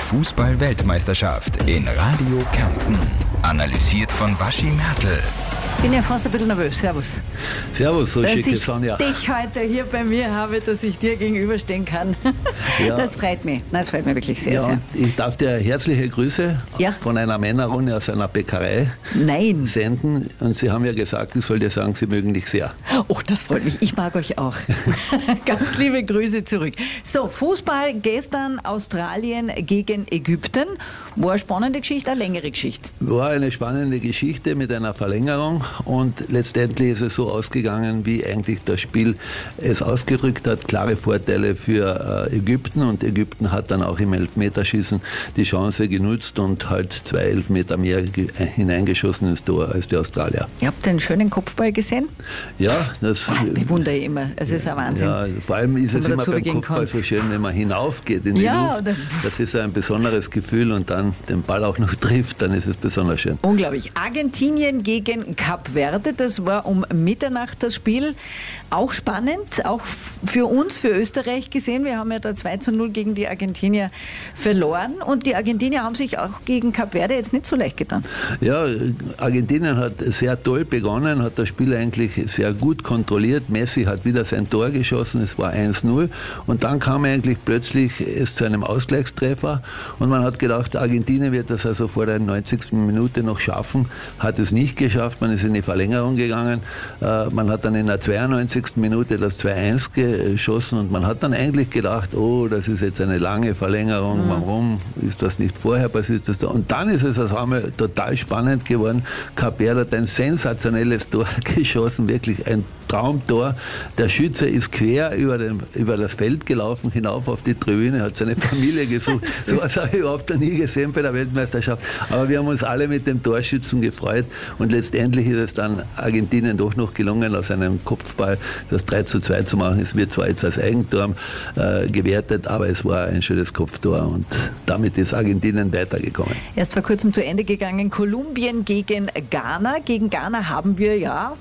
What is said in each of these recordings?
Fußball-Weltmeisterschaft in Radio Kärnten. Analysiert von Waschi Mertl. Ich bin ja fast ein bisschen nervös. Servus. Servus, so schicke Dass Sonja. ich dich heute hier bei mir habe, dass ich dir gegenüberstehen kann. Ja. Das freut mich. Nein, das freut mich wirklich sehr, Ja, sehr. ich darf dir herzliche Grüße von einer Männerrunde aus einer Bäckerei senden. Und Sie haben ja gesagt, ich soll dir sagen, Sie mögen dich sehr. Oh, das freut mich. Ich mag euch auch. Ganz liebe Grüße zurück. So, Fußball gestern Australien gegen Ägypten. War eine spannende Geschichte, eine längere Geschichte. War eine spannende Geschichte mit einer Verlängerung. Und letztendlich ist es so ausgegangen, wie eigentlich das Spiel es ausgedrückt hat. Klare Vorteile für Ägypten. Und Ägypten hat dann auch im Elfmeterschießen die Chance genutzt und halt 2 Elfmeter mehr hineingeschossen ins Tor als die Australier. Ihr habt den schönen Kopfball gesehen? Ja, das bewundere ich immer. Es ist ein Wahnsinn. Ja, vor allem ist es immer beim Kopfball so schön, wenn man hinaufgeht in die Luft. Das ist ein besonderes Gefühl und dann den Ball auch noch trifft, dann ist es besonders schön. Unglaublich. Argentinien gegen Kap Verde, das war um Mitternacht das Spiel. Auch spannend, auch für uns, für Österreich gesehen. Wir haben ja da 2:0 gegen die Argentinier verloren und die Argentinier haben sich auch gegen Kap Verde jetzt nicht so leicht getan. Ja, Argentinien hat sehr toll begonnen, hat das Spiel eigentlich sehr gut kontrolliert. Messi hat wieder sein Tor geschossen, es war 1:0 und dann kam eigentlich plötzlich es zu einem Ausgleichstreffer und man hat gedacht, Argentinien wird das also vor der 90. Minute noch schaffen, hat es nicht geschafft, man ist in die Verlängerung gegangen, man hat dann in der 92. Minute das 2:1 geschossen und man hat dann eigentlich gedacht, oh, das ist jetzt eine lange Verlängerung, warum ist das nicht vorher passiert? Und dann ist es auf einmal total spannend geworden. Kap Verde hat ein sensationelles Tor geschossen, wirklich ein Traumtor. Der Schütze ist quer über das Feld gelaufen, hinauf auf die Tribüne, hat seine Familie gesucht. So etwas habe ich überhaupt noch nie gesehen bei der Weltmeisterschaft. Aber wir haben uns alle mit dem Torschützen gefreut und letztendlich ist es dann Argentinien doch noch gelungen, aus einem Kopfball das 3:2 zu machen. Es wird zwar jetzt als Eigentor gewertet, aber es war ein schönes Kopftor und damit ist Argentinien weitergekommen. Erst vor kurzem zu Ende gegangen, Kolumbien gegen Ghana. Gegen Ghana haben wir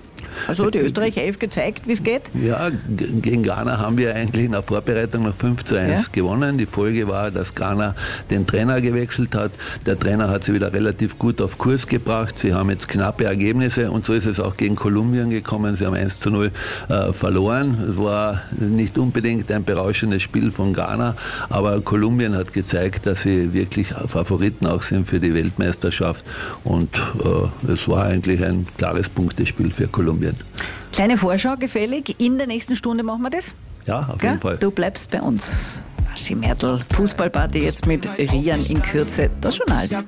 die Österreich 11 gezeigt, wie es geht? Ja, gegen Ghana haben wir eigentlich in der Vorbereitung noch 5:1 gewonnen. Die Folge war, dass Ghana den Trainer gewechselt hat. Der Trainer hat sie wieder relativ gut auf Kurs gebracht. Sie haben jetzt knappe Ergebnisse und so ist es auch gegen Kolumbien gekommen. Sie haben 1:0 verloren. Es war nicht unbedingt ein berauschendes Spiel von Ghana, aber Kolumbien hat gezeigt, dass sie wirklich Favoriten auch sind für die Weltmeisterschaft und es war eigentlich ein klares Punktespiel für Kolumbien. Kleine Vorschau gefällig. In der nächsten Stunde machen wir das? Ja, auf jeden Fall. Du bleibst bei uns. Waschi Mertl, Fußballparty jetzt mit Rian in Kürze. Das Journal.